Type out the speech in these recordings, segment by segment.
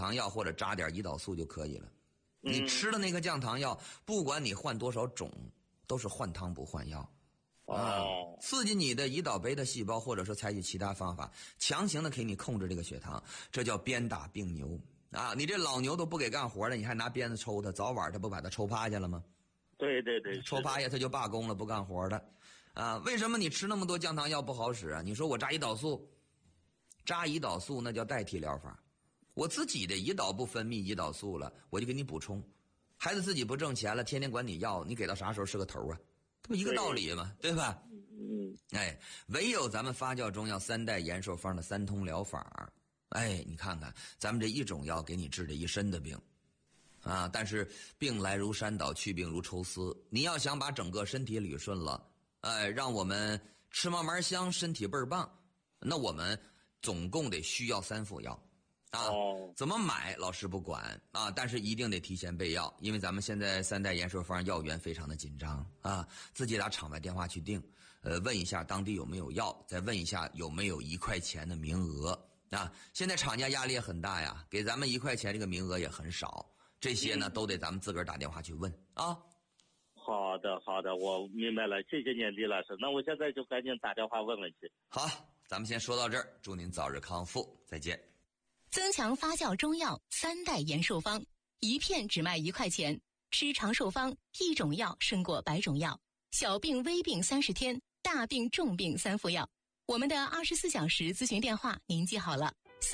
糖药或者扎点胰岛素就可以了。你吃的那个降糖药，不管你换多少种，都是换汤不换药。刺激你的胰岛贝塔细胞，或者说采取其他方法，强行的给你控制这个血糖，这叫鞭打病牛啊！你这老牛都不给干活了，你还拿鞭子抽它，早晚它不把它抽趴下了吗？ 对对对， 抽趴下它就罢工了，不干活的啊！为什么你吃那么多降糖药不好使啊？你说我扎胰岛素，那叫代替疗法。我自己的胰岛不分泌胰岛素了，我就给你补充。孩子自己不挣钱了，天天管你要，你给到啥时候是个头啊？这不一个道理吗？对吧？哎，唯有咱们发酵中药3代延寿方的3通疗法，哎，你看看咱们这一种药给你治这一身的病啊！但是病来如山倒，去病如抽丝。你要想把整个身体捋顺了，哎，让我们吃嘛嘛香，身体倍儿棒，那我们总共得需要3副药。怎么买老师不管啊，但是一定得提前备药，因为咱们现在3代延寿方药源非常的紧张啊，自己打厂外电话去订，问一下当地有没有药，再问一下有没有1块钱的名额啊。现在厂家压力也很大呀，给咱们1块钱这个名额也很少，这些呢都得咱们自个儿打电话去问啊。 好的好的，我明白了，谢谢您李老师，那我现在就赶紧打电话问问去。 好，咱们先说到这儿，祝您早日康复，再见。 增强发酵中药3代延寿方，一片只卖1块钱，吃长寿方，一种药胜过100种药，小病微病30天，大病重病3副药。我们的24小时咨询电话您记好了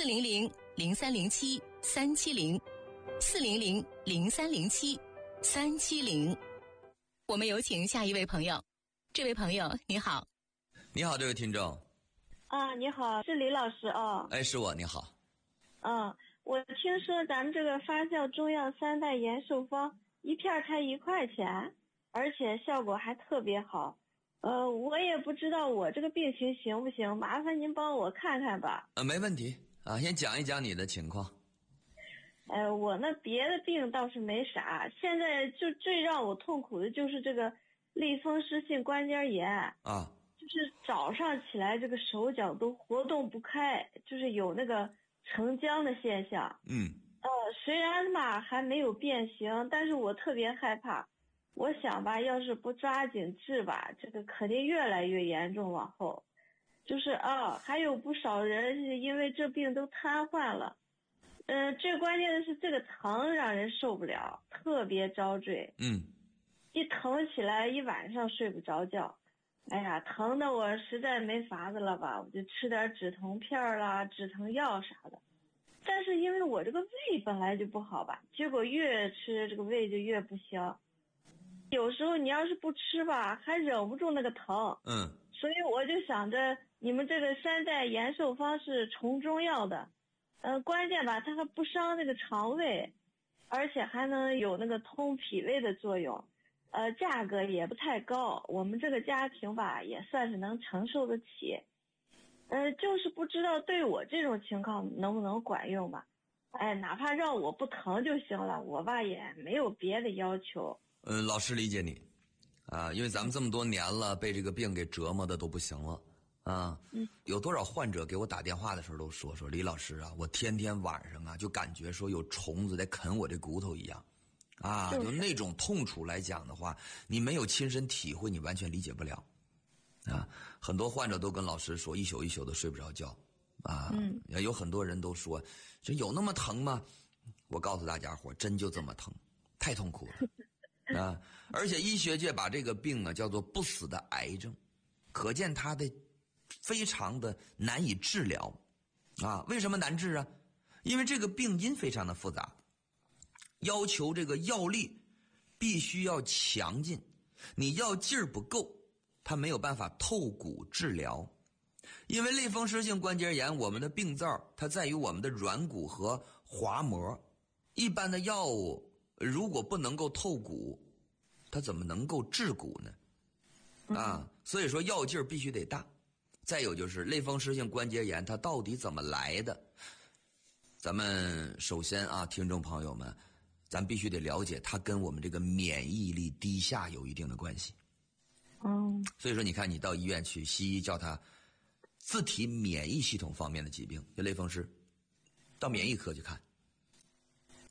，400-0307-370，400-0307-370。我们有请下一位朋友。这位朋友你好。 你好，这位听众。 你好，是李老师啊。 哎，是我，你好。 我听说咱们这个发酵中药3代延寿方一片才1块钱，而且效果还特别好。我也不知道我这个病情行不行，麻烦您帮我看看吧。 没问题啊，先讲一讲你的情况。 我那别的病倒是没啥，现在就最让我痛苦的就是这个类风湿性关节炎啊， 就是早上起来这个手脚都活动不开，就是有那个成浆的现象。虽然嘛还没有变形，但是我特别害怕。我想吧，要是不抓紧治吧，这个肯定越来越严重。往后就是还有不少人是因为这病都瘫痪了。最关键的是这个疼让人受不了，特别遭罪。一疼起来一晚上睡不着觉。哎呀，疼的我实在没法子了吧，我就吃点止疼片啦、止疼药啥的。但是因为我这个胃本来就不好吧，结果越吃这个胃就越不行。有时候你要是不吃吧，还忍不住那个疼。所以我就想着你们这个3代延寿方是从中药的，关键吧，它还不伤那个肠胃，而且还能有那个通脾胃的作用。价格也不太高，我们这个家庭吧也算是能承受得起。就是不知道对我这种情况能不能管用吧。哪怕让我不疼就行了，我吧也没有别的要求。 老师理解你啊，因为咱们这么多年了，被这个病给折磨的都不行了啊。有多少患者给我打电话的时候都说李老师啊，我天天晚上啊就感觉说有虫子在啃我这骨头一样啊，就那种痛楚来讲的话，你没有亲身体会，你完全理解不了啊。很多患者都跟老师说一宿一宿的睡不着觉啊。有很多人都说这有那么疼吗？我告诉大家伙，真就这么疼，太痛苦了啊！而且医学界把这个病呢叫做不死的癌症，可见它的非常的难以治疗啊。为什么难治啊？因为这个病因非常的复杂，要求这个药力必须要强劲，你药劲儿不够，它没有办法透骨治疗。因为类风湿性关节炎，我们的病灶它在于我们的软骨和滑膜，一般的药物如果不能够透骨，它怎么能够治骨呢？所以说药劲儿必须得大。再有就是类风湿性关节炎它到底怎么来的？咱们首先啊，听众朋友们，咱必须得了解它跟我们这个免疫力低下有一定的关系。所以说你看你到医院去，西医叫它自体免疫系统方面的疾病，就类风湿，到免疫科去看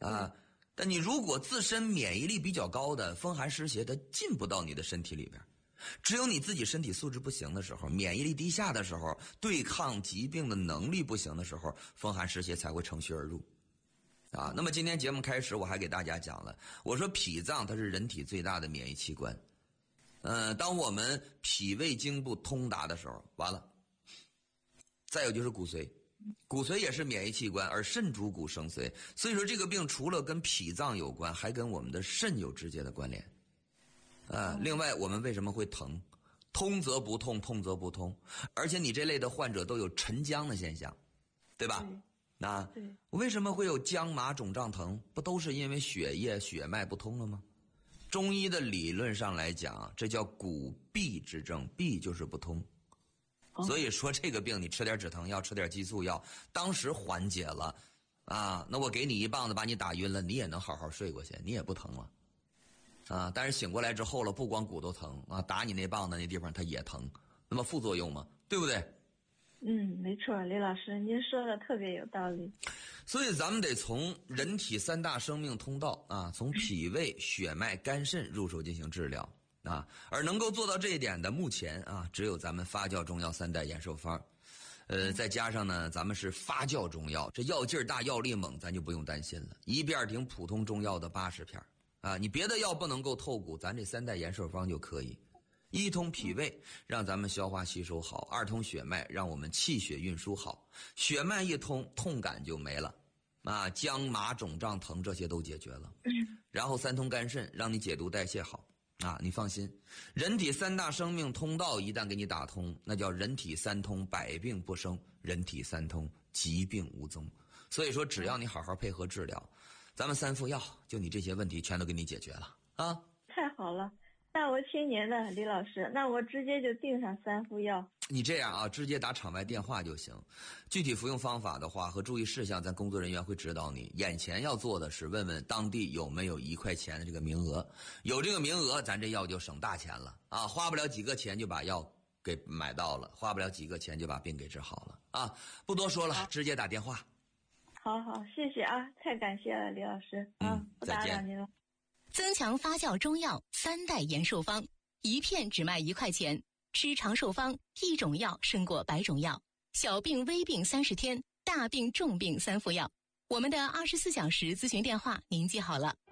啊。但你如果自身免疫力比较高的，风寒湿邪它进不到你的身体里边。只有你自己身体素质不行的时候，免疫力低下的时候，对抗疾病的能力不行的时候，风寒湿邪才会乘虚而入。啊，那么今天节目开始，我还给大家讲了，我说脾脏它是人体最大的免疫器官。当我们脾胃经不通达的时候，完了。再有就是骨髓，骨髓也是免疫器官，而肾主骨生髓，所以说这个病除了跟脾脏有关，还跟我们的肾有直接的关联。另外我们为什么会疼？通则不痛，痛则不通，而且你这类的患者都有沉僵的现象，对吧？为什么会有僵麻肿胀疼？不都是因为血液血脉不通了吗？中医的理论上来讲，这叫骨闭之症，闭就是不通。所以说这个病你吃点止疼药，吃点激素药，当时缓解了啊，那我给你一棒子把你打晕了，你也能好好睡过去，你也不疼了啊。但是醒过来之后了，不光骨头疼啊，打你那棒子那地方它也疼，那么副作用嘛，对不对？ 没错，李老师您说的特别有道理。 所以咱们得从人体3大生命通道啊，从脾胃、血脉、肝肾入手进行治疗啊。而能够做到这一点的，目前啊，只有咱们发酵中药3代延寿方。再加上呢，咱们是发酵中药，这药劲儿大，药力猛，咱就不用担心了。一片顶普通中药的80片啊，你别的药不能够透骨，咱这3代延寿方就可以。一通脾胃，让咱们消化吸收好；二通血脉，让我们气血运输好。血脉一通，痛感就没了，啊，僵麻肿胀疼这些都解决了。然后3通肝肾，让你解毒代谢好。啊，你放心，人体3大生命通道一旦给你打通，那叫人体3通，百病不生；人体3通，疾病无踪。所以说，只要你好好配合治疗，咱们3副药，就你这些问题全都给你解决了啊！ 太好了。那我听您的，李老师，那我直接就订上3副药。 你这样啊，直接打场外电话就行。具体服用方法的话和注意事项，咱工作人员会指导你。眼前要做的是问问当地有没有1块钱的这个名额，有这个名额，咱这药就省大钱了啊！花不了几个钱就把药给买到了，花不了几个钱就把病给治好了啊！不多说了，直接打电话。 好，谢谢啊，太感谢了，李老师啊，不打扰您了。 增强发酵中药3代延寿方，一片只卖1块钱，吃长寿方，1种药胜过100种药，小病微病30天，大病重病3副药。我们的24小时咨询电话您记好了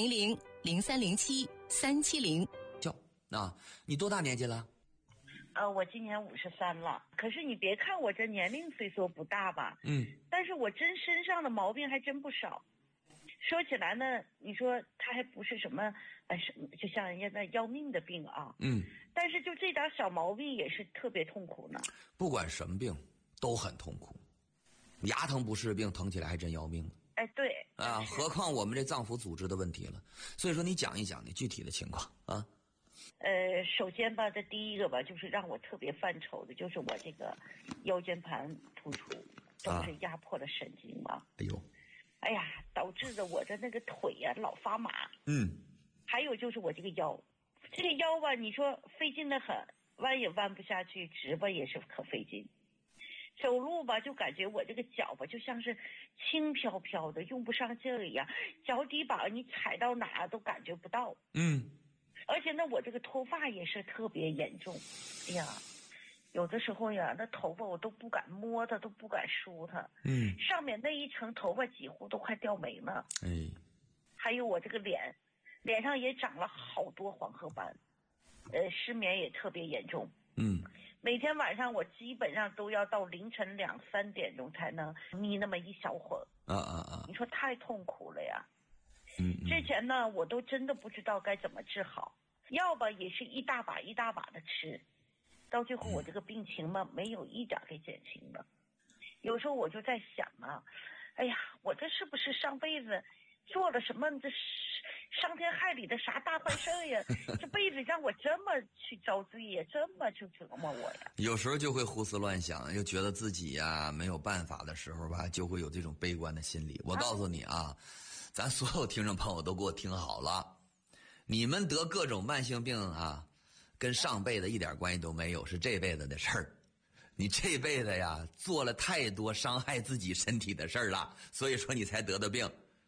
，400-0307-370。 啊，你多大年纪了？ 我今年53了。可是你别看我这年龄虽说不大吧，但是我真身上的毛病还真不少。说起来呢，你说他还不是什么就像人家那要命的病啊，但是就这点小毛病也是特别痛苦呢。 不管什么病都很痛苦，牙疼不是病，疼起来还真要命。 对啊，何况我们这脏腑组织的问题了。所以说你讲一讲你具体的情况啊。 首先吧，这第一个吧，就是让我特别犯愁的，就是我这个腰间盘突出都是压迫了神经嘛。哎呀，导致的我的那个腿呀老发麻。还有就是我这个腰吧，你说费劲的很，弯也弯不下去，直吧也是可费劲。走路吧就感觉我这个脚吧就像是轻飘飘的，用不上劲儿一样，脚底板你踩到哪都感觉不到。而且呢，我这个头发也是特别严重。哎呀，有的时候呀，那头发我都不敢摸它，都不敢梳它。上面那一层头发几乎都快掉没了。还有我这个脸上也长了好多黄褐斑，失眠也特别严重。每天晚上我基本上都要到凌晨2、3点钟才能眯那么一小会儿。你说太痛苦了呀。之前呢，我都真的不知道该怎么治好，药吧也是一大把一大把的吃，到最后我这个病情嘛，没有一点给减轻了。有时候我就在想啊，哎呀，我这是不是上辈子做了什么这伤天害理的啥大坏事呀？这辈子让我这么去遭罪呀，这么去折磨我呀？ 有时候就会胡思乱想，又觉得自己呀没有办法的时候吧，就会有这种悲观的心理。我告诉你啊，咱所有听众朋友都给我听好了，你们得各种慢性病啊，跟上辈子一点关系都没有，是这辈子的事儿。你这辈子呀做了太多伤害自己身体的事儿了，所以说你才得的病。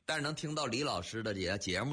但是能听到李老师的节目。